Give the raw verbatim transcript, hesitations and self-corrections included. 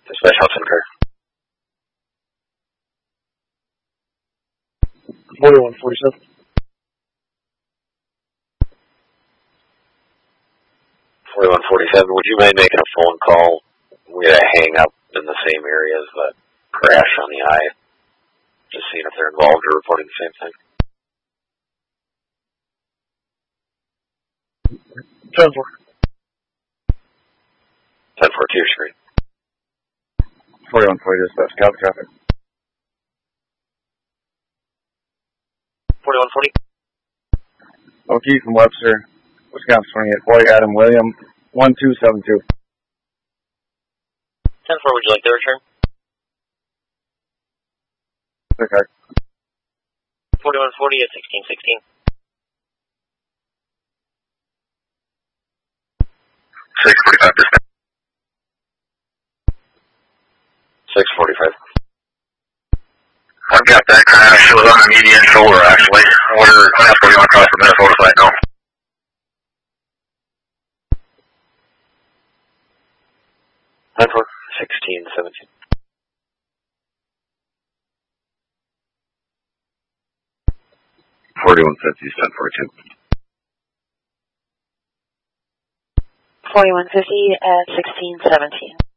Dispatch Hudson Car. forty-one forty-seven. forty-one forty-seven, would you mind making a phone call? We had a hang up in the same area as the crash on the I. Just seeing if they're involved or reporting the same thing. ten four. ten four to your screen. forty-one forty, dispatch, copy traffic. forty-one forty. O'Keefe from Webster, Wisconsin twenty-eight forty, Adam William, one two seven two. ten four, would you like the return? Okay. forty-one forty at sixteen sixteen. six forty-five, dispatch. six forty-five. I've got that crash. It was on the median shoulder, actually. We're class forty-one across the Minnesota side now. ten four, sixteen seventeen. forty-one fifty, ten forty-two. forty-one fifty at sixteen seventeen.